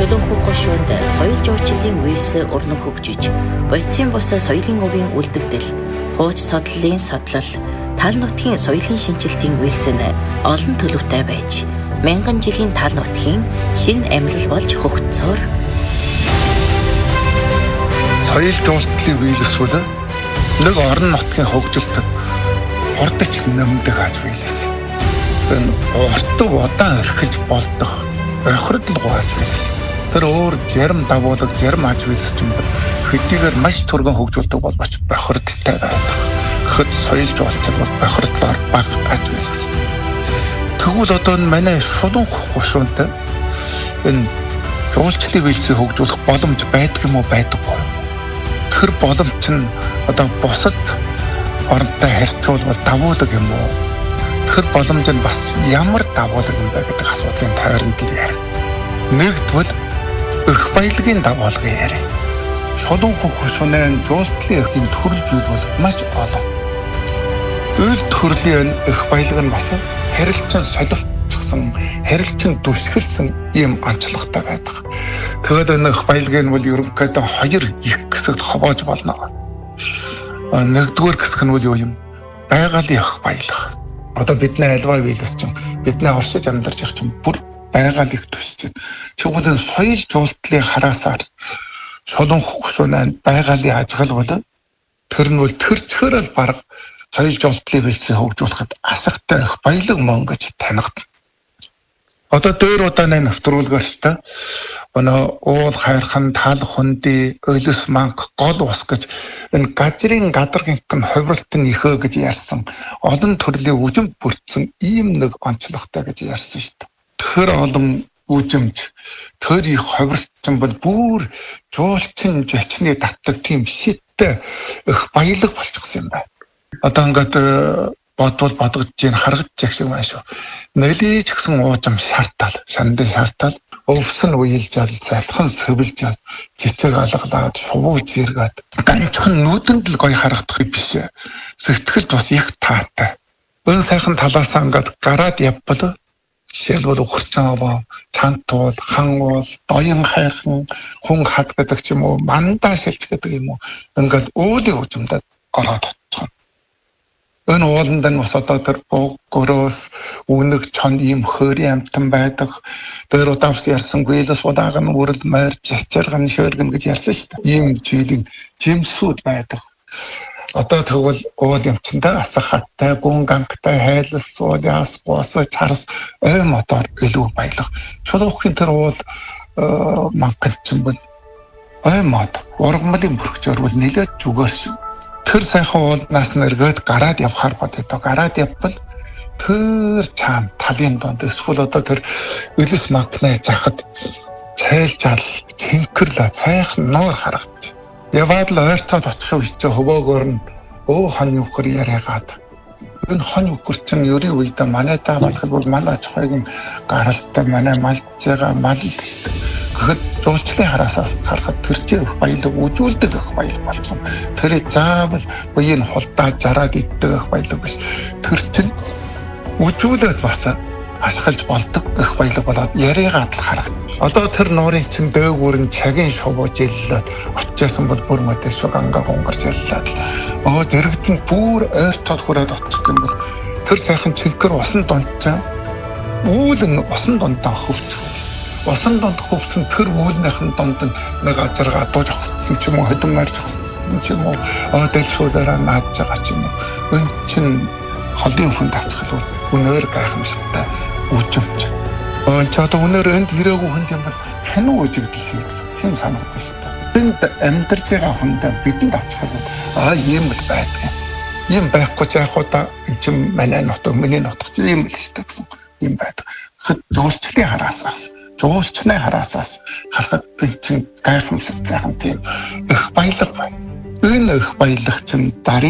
Чулуунхүү хошуунд соёл жуулчлалын үйлс урнаг хөгжиж, бодисын бус соёлын өвийн үлдэгдэл, хууч содлолын содлол, тал нутгийн соёлын шинжилтийн үйлс нь олон төлөвтэй байж, мянган жилийн тал нутгийн шинэ амьлал болж хөгжсөөр. Соёл жуулчлалын үйлс бол нэг орон нутгийн хөгжилтөд хурдч нэмдэг аж үйлс. Энэ уртг удаан орхиж болдох охирдлого аж үйлс. Тэр өөр зарим дагуулга зарим аж үйлс ч юм бол хэдийгээр маш түргэн хөгжүүлдэг боловч бохирдолтой байдаг. Гэхэд соёл жуулчлал бол бохирдлоор бага аж үйлс. Тэгвэл одоо манай Чулуунхүү хошуунд энэ жуулчлалын үйлсийг хөгжүүлэх боломж байдаг юм уу байдаггүй. Тэр боломж нь одоо бусад оронтой харьцуулбал дагуулга юм уу? Тэр боломж нь бас ямар дагуулга юм бэ гэдэг асуудлын тойронд л яар. Нэгдвэл эх баялагын дагуулга яар. Чулуунхүү хошууны жуулчлалын эхийн төрөл зүйл бол маш олон. Үйл төрлийн эх баялаг нь бас харилцан солилцсон, харилцан дүсгэлсэн ийм онцлогтой байдаг. Тэгээд энэ эх баялагын бол ерөнхийдөө хоёр их хэсэгт хавааж болно. Нэгдүгээр хэсэг нь юу юм? Байгалийн эх баялаг. Одоо бидний альва үйлс чинь бидний оршиж амьдарч явах чинь бүр байгалийн төсч. Тэгвэл энэ соёл жуулчлалын хараасаар Чулуунхүү хошууны байгалийн ажил бол тэр нь бол тэр чигээрэл баг соёл жуулчлалын үйлсийг хөгжүүлэхэд асагтай эх баялаг мөн гэж танигдана. Одоо дээр удааны нэвтрүүлгээртэй уул хайрхан тал хунди өлөс манг гол ус гэж энэ газрын гадаргын ховролтын ихөө гэж ярьсан олон төрлийн үжим бүрдсэн ийм нэг онцлогтой гэж ярьсан шүү дээ. Тэр олон үжимж тэр их ховролтсон бол бүр жуулчин жочны татдаг тийм шиттэй эх баялаг болчихсон юм байна. Одоо ингээд бодвол бодгож чинь харагдаж яг шиг байна шүү. Нэлийч гсэн уужим шаартал, шандын шаартал, өвсөн уйлж ал залхан сөвлж ал цэцэг алгалаад шувууж иргээд ганцхан нүдэнд л гоё харагдах биш. Сэтгэлд бас их таатай. Өн сайхан талаасаа ингээд гараад явбал жишээлбэл ухарчааваа, цантуул, хангуул, доён хайрхан, хүн хад гэдэг ч юм уу, мандаа шилж гэдэг юм уу. Ингээд өөлийн үжимдээ ороод очих. Энэ ууланд нь бас одоо тэр гөрөөс үнэг чон ийм хөөрийн амтан байдаг. Тэр удаас ярьсан гүйлс удааг нь үрэл морь чачирган шөргөн гэж ярьсан шүү дээ. Ийм жилийн жимсүүд байдаг. Одоо тэгвэл уул юмчтай асах хаттай, гүн гангтай, хайлс, суулиас, гоос, чарс, ой мотор илүү баялаг. Чулуунхийн тэр уул мангалчин бол ой мод ургамлын бүрхчээр бол нэлээд зүгээрс. Тэр сайхан уулнаас нэргээд гараад явхаар бодё. Гараад явбал тэр цаан талын донд эсвэл одоо тэр өлөс магнаа захад цайлчаал цэнхэрлээ сайхан нуур харагдчих. Яваад л ойртоод очих үе чи хөвөөгөр нь хон юухэр яриагаад. Энэ хон юухэр чинь ерийн үедээ манайдаа батхал манай ачхайгийн гаралтай манай малж байгаа мал л шүү дээ. Гэхдээ жуулчлалын хараасаас харахад тэр чинь их баялаг үжүүлдэг их баялаг болсон. Тэр заавал буян хулдаа жараад иддэг их баялаг биш. Тэр чинь үжүүлээд бас ашиглаж болдог их баялаг болоод яриагаад л харагд. Одоо тэр нуурын чин дээгүүр нь цагийн шувууж иллээд очижсэн бол бүр мэдээ шүү ганга гонгарч иллээд. Дэрэгдэн бүр ойртоод хүрээд очих юм бол тэр сайхан цэнхэр усан дунджаа үүл нь усан дундаа хөвчих. Усан донд хөвсөн тэр үүлнийхэн донд нэг азарга дууж хосцсон ч юм уу хөдөн марж хосцсон ч юм уу дэлшүүлээрээ наадж байгаа ч юм уу. Энэ чин холын хүн тавчих л үнээр гайхамшигтай үжимч. Ч одоо үнээр энд ирээгүй хүн юм бол ханаа үжигдэл шиг тийм санагдаж шүү дээ. Энд амьдарч байгаа хүндээ бидэнд авчихвал ийм л байдаг. Ийм байхгүй ч яг удаа чинь манай нутаг миний нутаг чинь ийм л шүү дээ гэсэн юм байдаг. Жуулчлалын хараасаас жуулчны хараасаас харахад энэ чинь гайхамшиг сайхан тийм их баялаг байна. Энэ их баялаг чинь